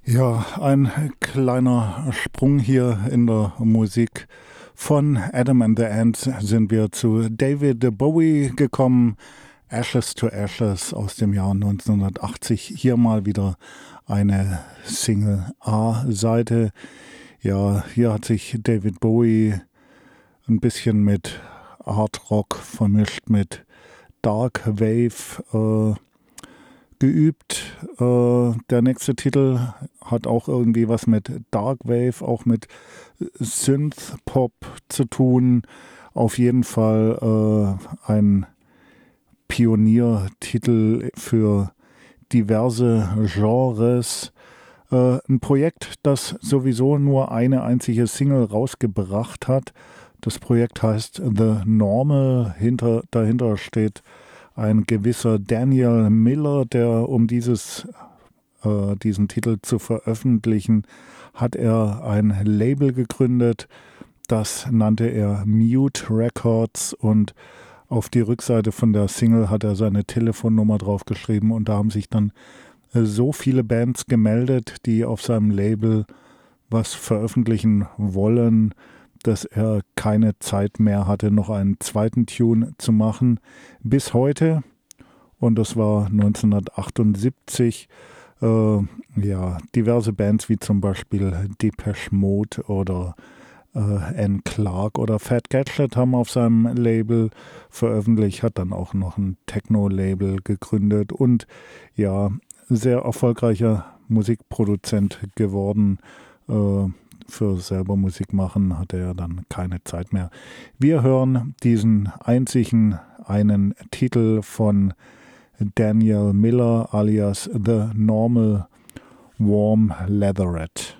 Ja, ein kleiner Sprung hier in der Musik. Von Adam and the Ants sind wir zu David Bowie gekommen. Ashes to Ashes aus dem Jahr 1980. Hier mal wieder eine Single A-Seite. Ja, hier hat sich David Bowie ein bisschen mit Hard Rock vermischt, mit Dark Wave geübt. Der nächste Titel hat auch irgendwie was mit Dark Wave, auch mit Synth-Pop zu tun. Auf jeden Fall ein Pioniertitel für diverse Genres. Ein Projekt, das sowieso nur eine einzige Single rausgebracht hat. Das Projekt heißt The Normal. Dahinter steht ein gewisser Daniel Miller, der diesen Titel zu veröffentlichen, hat er ein Label gegründet. Das nannte er Mute Records und auf die Rückseite von der Single hat er seine Telefonnummer draufgeschrieben und da haben sich dann so viele Bands gemeldet, die auf seinem Label was veröffentlichen wollen, dass er keine Zeit mehr hatte, noch einen zweiten Tune zu machen. Bis heute, und das war 1978, diverse Bands wie zum Beispiel Depeche Mode oder Anne Clark oder Fat Gadget haben auf seinem Label veröffentlicht, hat dann auch noch ein Techno-Label gegründet und ja, sehr erfolgreicher Musikproduzent geworden. Für selber Musik machen hatte er dann keine Zeit mehr. Wir hören diesen einen Titel von Daniel Miller alias The Normal, Warm Leatherette.